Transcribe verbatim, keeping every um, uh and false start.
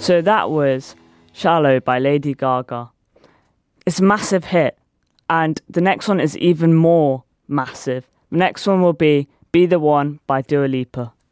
So that was Shallow by Lady Gaga. It's a massive hit, and the next one is even more massive. The next one will be Be the One by Dua Lipa.